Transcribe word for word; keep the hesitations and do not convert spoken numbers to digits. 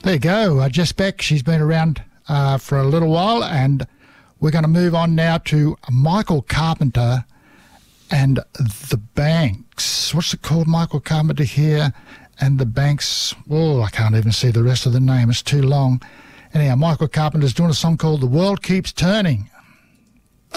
There you go. Uh, Jess Beck, she's been around uh, for a little while, and we're going to move on now to Michael Carpenter and the Banks. What's it called? Michael Carpenter here and the Banks. Oh, I can't even see the rest of the name. It's too long. Anyhow, Michael Carpenter's doing a song called The World Keeps Turning.